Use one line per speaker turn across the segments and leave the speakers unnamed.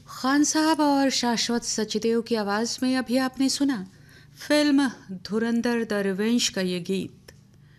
खान साहब और शाश्वत सचदेव की आवाज़ में अभी आपने सुना फिल्म धुरंधर द रिवेंज का ये गीत।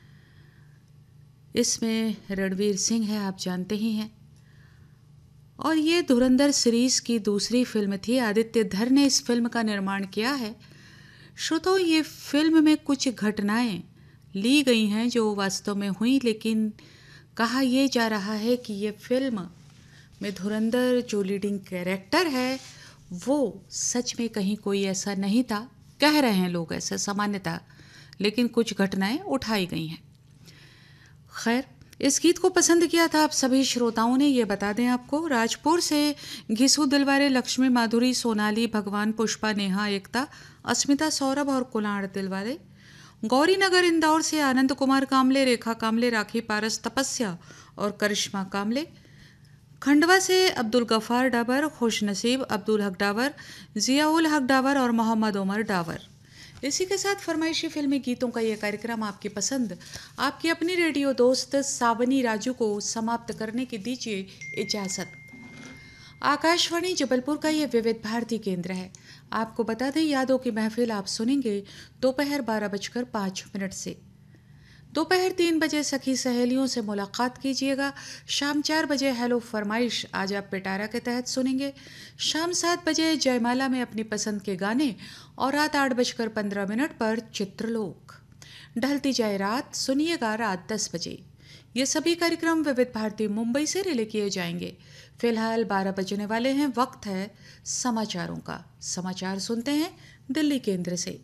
इसमें रणवीर सिंह है, आप जानते ही हैं। और ये धुरंधर सीरीज़ की दूसरी फिल्म थी। आदित्य धर ने इस फिल्म का निर्माण किया है। श्रोताओ, ये फिल्म में कुछ घटनाएं ली गई हैं जो वास्तव में हुई, लेकिन कहा यह जा रहा है कि ये फिल्म में धुरंधर जो लीडिंग कैरेक्टर है वो सच में कहीं कोई ऐसा नहीं था। कह रहे हैं लोग ऐसा सामान्यतः, लेकिन कुछ घटनाएं उठाई गई हैं। खैर, इस गीत को पसंद किया था आप सभी श्रोताओं ने। ये बता दें आपको, राजपुर से घिसू दिलवारे, लक्ष्मी, माधुरी, सोनाली, भगवान, पुष्पा, नेहा, एकता, अस्मिता, सौरभ और कुलाड़ दिलवारे। गौरी नगर इंदौर से आनंद कुमार कामले, रेखा कामले, राखी पारस, तपस्या और करिश्मा कामले। खंडवा से अब्दुल गफ़ार डावर, खुश नसीब, अब्दुल हक डावर, जियाउल हक डावर और मोहम्मद उमर डावर। इसी के साथ फरमाइशी फिल्मी गीतों का ये कार्यक्रम आपकी पसंद आपकी अपनी रेडियो दोस्त सावनी राजू को समाप्त करने की दीजिए इजाज़त। आकाशवाणी जबलपुर का ये विविध भारती केंद्र है। आपको बता दें, यादों की महफिल आप सुनेंगे दोपहर 12:05 से। दोपहर 3 बजे सखी सहेलियों से मुलाकात कीजिएगा। शाम 4 बजे हेलो फरमाइश आज आप पिटारा के तहत सुनेंगे। शाम 7 बजे जयमाला में अपनी पसंद के गाने और रात 8:15 पर चित्रलोक। ढलती जाए रात, सुनिएगा रात 10 बजे। ये सभी कार्यक्रम विविध भारती मुंबई से रिले किए जाएंगे। फिलहाल 12 बजने वाले हैं, वक्त है समाचारों का। समाचार सुनते हैं दिल्ली केंद्र से।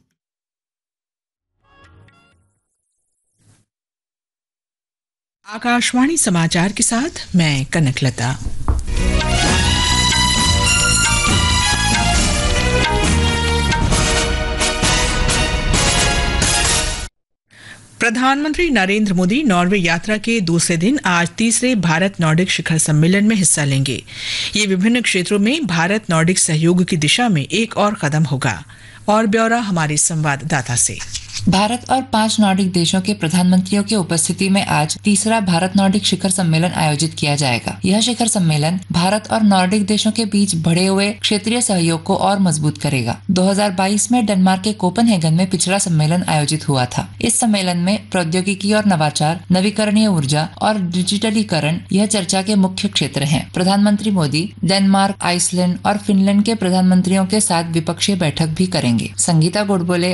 आकाशवाणी समाचार के साथ मैं कनकलता। प्रधानमंत्री नरेंद्र मोदी नॉर्वे यात्रा के दूसरे दिन आज तीसरे भारत नॉर्डिक शिखर सम्मेलन में हिस्सा लेंगे। ये विभिन्न क्षेत्रों में भारत नॉर्डिक सहयोग की दिशा में एक और कदम होगा। और ब्यौरा हमारे संवाददाता से।
भारत और 5 नॉर्डिक देशों के प्रधानमंत्रियों की उपस्थिति में आज तीसरा भारत नॉर्डिक शिखर सम्मेलन आयोजित किया जाएगा। यह शिखर सम्मेलन भारत और नॉर्डिक देशों के बीच बढ़े हुए क्षेत्रीय सहयोग को और मजबूत करेगा। 2022 में डेनमार्क के कोपेनहेगन में पिछला सम्मेलन आयोजित हुआ था। इस सम्मेलन में प्रौद्योगिकी और नवाचार, नवीकरणीय ऊर्जा और डिजिटलीकरण यह चर्चा के मुख्य क्षेत्र हैं। प्रधानमंत्री मोदी डेनमार्क, आइसलैंड और फिनलैंड के प्रधानमंत्रियों के साथ द्विपक्षीय बैठक भी करेंगे। संगीता गोडबोले